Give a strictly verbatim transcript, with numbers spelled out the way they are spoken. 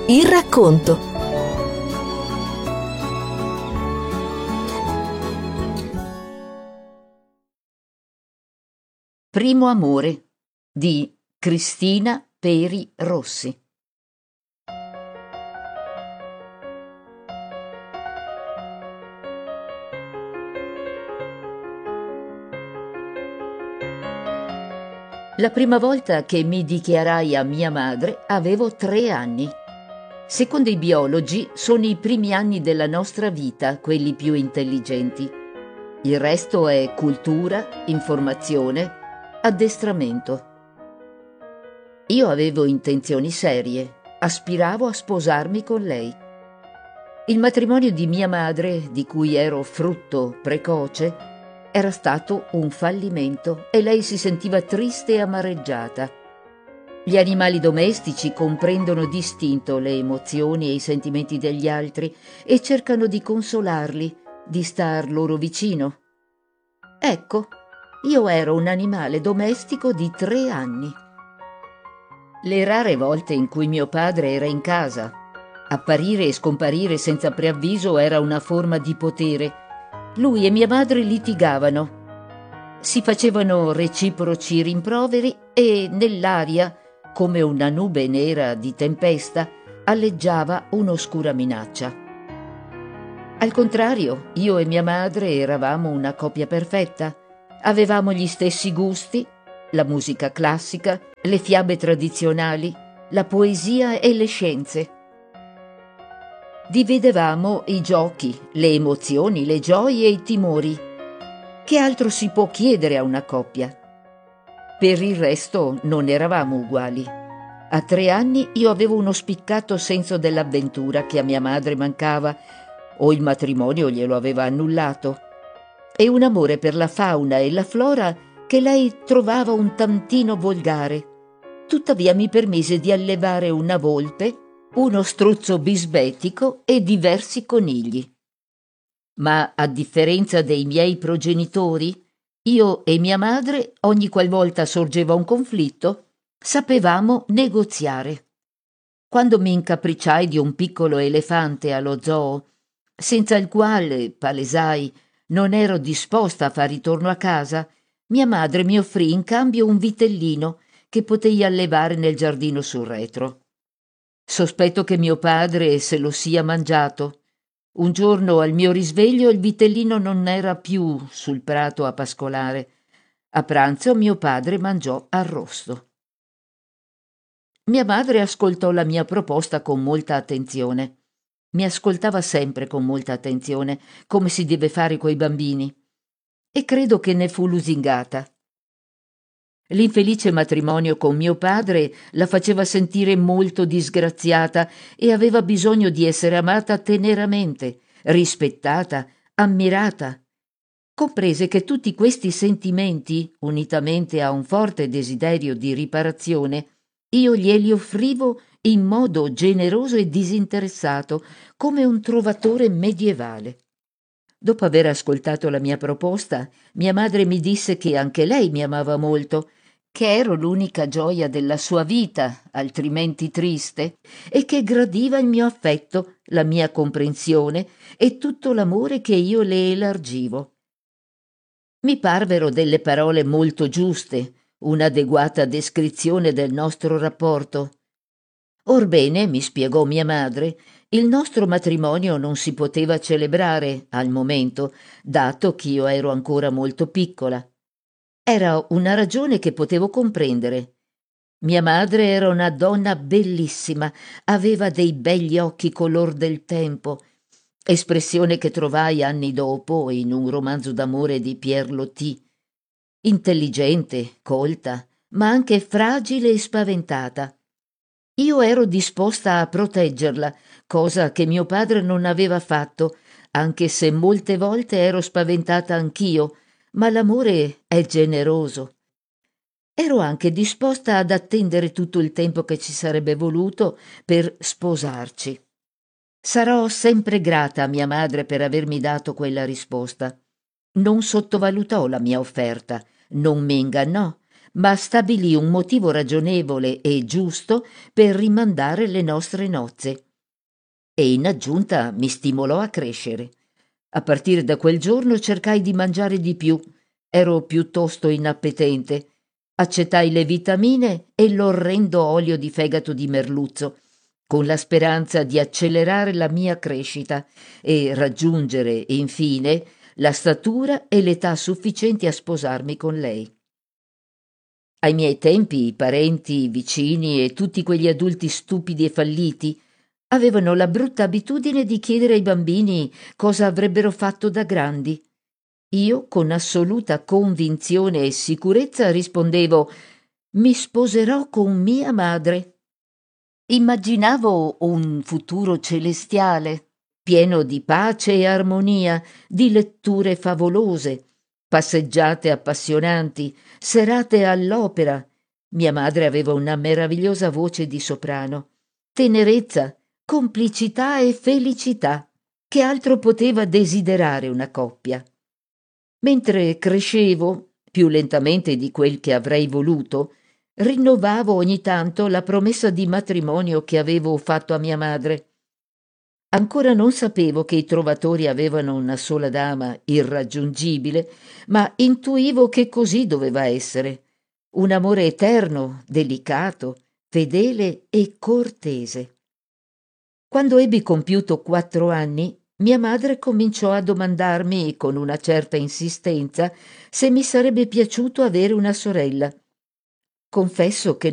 Il racconto. Primo amore di Cristina Peri Rossi. La prima volta che mi dichiarai a mia madre avevo tre anni. Secondo i biologi sono i primi anni della nostra vita quelli più intelligenti. Il resto è cultura, informazione, addestramento. Io avevo intenzioni serie, aspiravo a sposarmi con lei. Il matrimonio di mia madre, di cui ero frutto precoce, era stato un fallimento e lei si sentiva triste e amareggiata. Gli animali domestici comprendono distinto le emozioni e i sentimenti degli altri e cercano di consolarli, di star loro vicino. Ecco, io ero un animale domestico di tre anni. Le rare volte in cui mio padre era in casa, apparire e scomparire senza preavviso era una forma di potere. Lui e mia madre litigavano, si facevano reciproci rimproveri e nell'aria, come una nube nera di tempesta, alleggiava un'oscura minaccia. Al contrario, io e mia madre eravamo una coppia perfetta. Avevamo gli stessi gusti, la musica classica, le fiabe tradizionali, la poesia e le scienze. Dividevamo i giochi, le emozioni, le gioie e i timori. Che altro si può chiedere a una coppia? Per il resto non eravamo uguali. A tre anni io avevo uno spiccato senso dell'avventura che a mia madre mancava, o il matrimonio glielo aveva annullato, e un amore per la fauna e la flora che lei trovava un tantino volgare. Tuttavia mi permise di allevare una volpe, uno struzzo bisbetico e diversi conigli. Ma a differenza dei miei progenitori, io e mia madre, ogni qualvolta sorgeva un conflitto, sapevamo negoziare. Quando mi incapricciai di un piccolo elefante allo zoo, senza il quale, palesai, non ero disposta a far ritorno a casa, mia madre mi offrì in cambio un vitellino che potei allevare nel giardino sul retro. Sospetto che mio padre se lo sia mangiato. Un giorno al mio risveglio il vitellino non era più sul prato a pascolare. A pranzo mio padre mangiò arrosto. Mia madre ascoltò la mia proposta con molta attenzione. Mi ascoltava sempre con molta attenzione, come si deve fare coi bambini. E credo che ne fu lusingata. L'infelice matrimonio con mio padre la faceva sentire molto disgraziata e aveva bisogno di essere amata teneramente, rispettata, ammirata. Comprese che tutti questi sentimenti, unitamente a un forte desiderio di riparazione, io glieli offrivo in modo generoso e disinteressato, come un trovatore medievale. Dopo aver ascoltato la mia proposta, mia madre mi disse che anche lei mi amava molto, che ero l'unica gioia della sua vita, altrimenti triste, e che gradiva il mio affetto, la mia comprensione e tutto l'amore che io le elargivo. Mi parvero delle parole molto giuste, un'adeguata descrizione del nostro rapporto. Orbene, mi spiegò mia madre, il nostro matrimonio non si poteva celebrare al momento, dato che io ero ancora molto piccola. Era una ragione che potevo comprendere. Mia madre era una donna bellissima, aveva dei begli occhi color del tempo, espressione che trovai anni dopo in un romanzo d'amore di Pierre Loti. Intelligente, colta, ma anche fragile e spaventata. Io ero disposta a proteggerla, cosa che mio padre non aveva fatto, anche se molte volte ero spaventata anch'io, ma l'amore è generoso. Ero anche disposta ad attendere tutto il tempo che ci sarebbe voluto per sposarci. Sarò sempre grata a mia madre per avermi dato quella risposta. Non sottovalutò la mia offerta, non mi ingannò, ma stabilì un motivo ragionevole e giusto per rimandare le nostre nozze. E in aggiunta mi stimolò a crescere. A partire da quel giorno cercai di mangiare di più. Ero piuttosto inappetente. Accettai le vitamine e l'orrendo olio di fegato di merluzzo, con la speranza di accelerare la mia crescita e raggiungere, infine, la statura e l'età sufficienti a sposarmi con lei. Ai miei tempi i parenti, i vicini e tutti quegli adulti stupidi e falliti avevano la brutta abitudine di chiedere ai bambini cosa avrebbero fatto da grandi. Io, con assoluta convinzione e sicurezza, rispondevo: mi sposerò con mia madre. Immaginavo un futuro celestiale, pieno di pace e armonia, di letture favolose, passeggiate appassionanti, serate all'opera. Mia madre aveva una meravigliosa voce di soprano. Tenerezza, complicità e felicità. Che altro poteva desiderare una coppia? Mentre crescevo, più lentamente di quel che avrei voluto, rinnovavo ogni tanto la promessa di matrimonio che avevo fatto a mia madre. Ancora non sapevo che i trovatori avevano una sola dama irraggiungibile, ma intuivo che così doveva essere. Un amore eterno, delicato, fedele e cortese. Quando ebbi compiuto quattro anni, mia madre cominciò a domandarmi, con una certa insistenza, se mi sarebbe piaciuto avere una sorella. Confesso che